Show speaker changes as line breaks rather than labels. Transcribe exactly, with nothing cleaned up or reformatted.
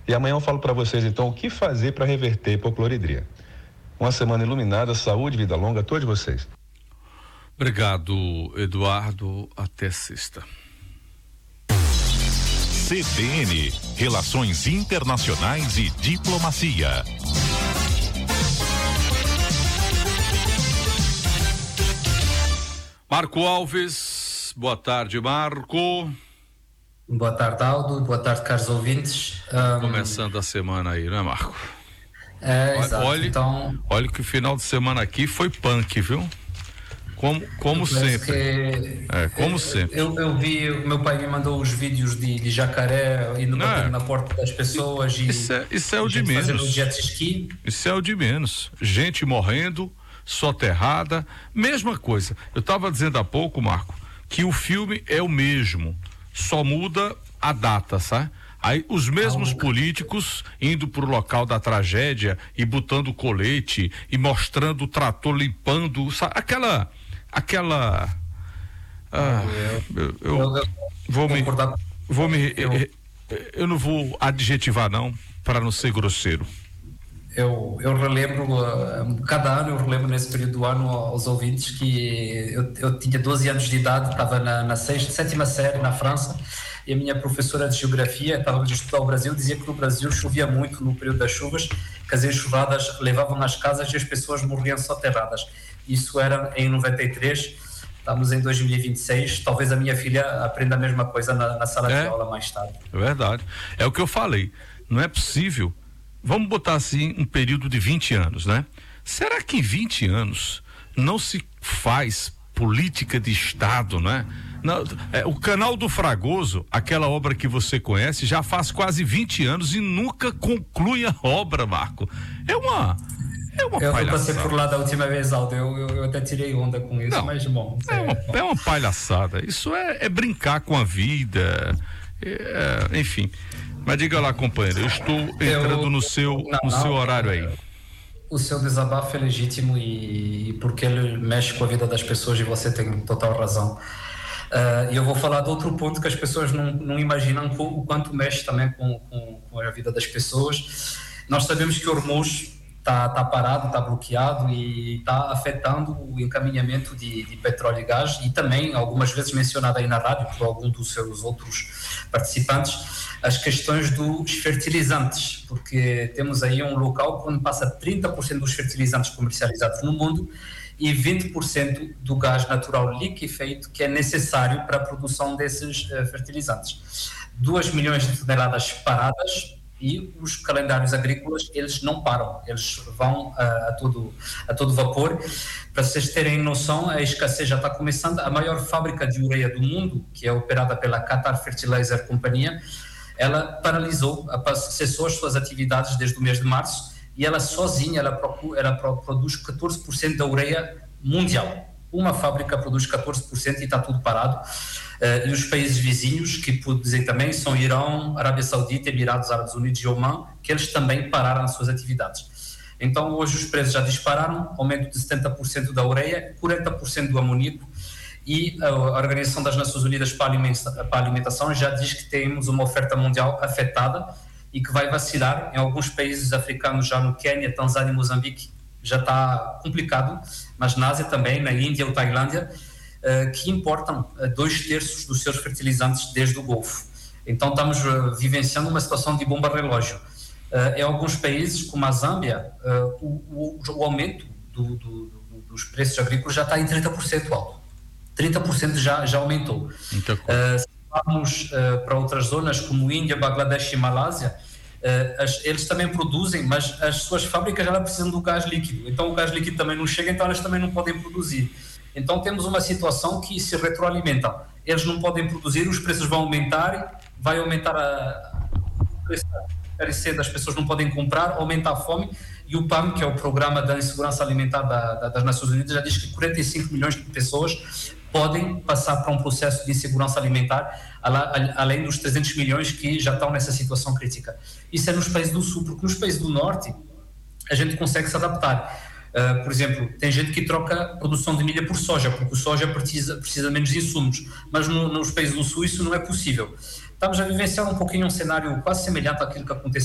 E amanhã eu falo para vocês, então, o que fazer para reverter a hipocloridria. Uma semana iluminada, saúde, vida longa a todos vocês.
Obrigado, Eduardo. Até sexta.
C B N, Relações Internacionais e Diplomacia.
Marco Alves, boa tarde, Marco.
Boa tarde, Aldo. Boa tarde, caros ouvintes. Um...
Começando a semana aí, né, Marco?
É,
olha,
exato.
Olha,
então...
olha que o final de semana aqui foi punk, viu? Como, como sempre.
Que...
É, como
eu,
sempre.
Eu, eu vi, o meu pai me mandou os vídeos de, de jacaré indo bater é. na porta das pessoas e
isso é, isso é o de menos.
Fazendo jet ski.
Isso é o de menos. Gente morrendo, soterrada, mesma coisa. Eu estava dizendo há pouco, Marco, que o filme é o mesmo, só muda a data, sabe? Aí os mesmos políticos indo pro local da tragédia e botando colete e mostrando o trator limpando, sabe? aquela aquela ah, eu, eu, eu vou me vou me eu, eu não vou adjetivar não, para não ser grosseiro.
Eu, eu relembro, uh, cada ano eu relembro nesse período do ano aos ouvintes que eu, eu tinha doze anos de idade, estava na, na sexta, sétima série na França, e a minha professora de geografia, estava a estudar o Brasil, dizia que no Brasil chovia muito no período das chuvas, que as enxurradas levavam nas casas e as pessoas morriam soterradas. Isso era em noventa e três, estamos em dois mil e vinte e seis, talvez a minha filha aprenda a mesma coisa na, na sala é, de aula mais tarde.
É verdade, é o que eu falei, não é possível. Vamos botar assim um período de vinte anos, né? Será que em vinte anos não se faz política de Estado, né? Não, é, o Canal do Fragoso, aquela obra que você conhece, já faz quase vinte anos e nunca conclui a obra, Marco. É uma é uma
eu
palhaçada.
Eu passei por lá da última vez, Aldo, eu, eu, eu até tirei onda com isso, não, mas bom.
É, é, uma, é uma palhaçada, isso é, é brincar com a vida, é, enfim. Mas diga lá, companheiro, eu estou entrando eu, no seu, não, no seu não, horário aí.
O seu desabafo é legítimo e, e porque ele mexe com a vida das pessoas e você tem total razão. E uh, eu vou falar de outro ponto que as pessoas não, não imaginam com, o quanto mexe também com, com, com a vida das pessoas. Nós sabemos que Hormuz está tá parado, está bloqueado e está afetando o encaminhamento de, de petróleo e gás, e também, algumas vezes mencionado aí na rádio por algum dos seus outros participantes, as questões dos fertilizantes, porque temos aí um local onde passa trinta por cento dos fertilizantes comercializados no mundo e vinte por cento do gás natural liquefeito que é necessário para a produção desses uh, fertilizantes. dois milhões de toneladas paradas, e os calendários agrícolas, eles não param, eles vão uh, a, todo, a todo vapor. Para vocês terem noção, a escassez já está começando. A maior fábrica de ureia do mundo, que é operada pela Qatar Fertilizer Companhia, ela paralisou, cessou as suas atividades desde o mês de março, e ela sozinha, ela, procura, ela produz catorze por cento da ureia mundial. Uma fábrica produz catorze por cento e está tudo parado. Uh, e os países vizinhos, que pude dizer também, são Irão, Arábia Saudita, Emirados Árabes Unidos e Oman, que eles também pararam as suas atividades. Então hoje os preços já dispararam, aumento de setenta por cento da ureia, quarenta por cento do amoníaco, e a Organização das Nações Unidas para a Alimentação já diz que temos uma oferta mundial afetada e que vai vacilar em alguns países africanos, já no Quênia, Tanzânia e Moçambique, já está complicado, mas na Ásia também, na Índia ou Tailândia, uh, que importam uh, dois terços dos seus fertilizantes desde o Golfo. Então estamos uh, vivenciando uma situação de bomba-relógio. Uh, em alguns países, como a Zâmbia, uh, o, o, o aumento do, do, do, dos preços agrícolas já está em trinta por cento alto. trinta por cento já, já aumentou. Uh, se vamos uh, para outras zonas, como Índia, Bangladesh e Malásia, Uh, as, eles também produzem, mas as suas fábricas já precisam do gás líquido, então o gás líquido também não chega, então elas também não podem produzir. Então temos uma situação que se retroalimenta, eles não podem produzir, os preços vão aumentar, vai aumentar a, o preço das pessoas, não podem comprar, aumenta a fome, e o P A M, que é o Programa da Insegurança Alimentar da, da, das Nações Unidas, já diz que quarenta e cinco milhões de pessoas podem passar para um processo de insegurança alimentar, além dos trezentos milhões que já estão nessa situação crítica. Isso é nos países do Sul, porque nos países do Norte a gente consegue se adaptar. Uh, por exemplo, tem gente que troca a produção de milho por soja, porque o soja precisa, precisa menos de insumos, mas no, nos países do Sul isso não é possível. Estamos a vivenciar um pouquinho um cenário quase semelhante àquilo que aconteceu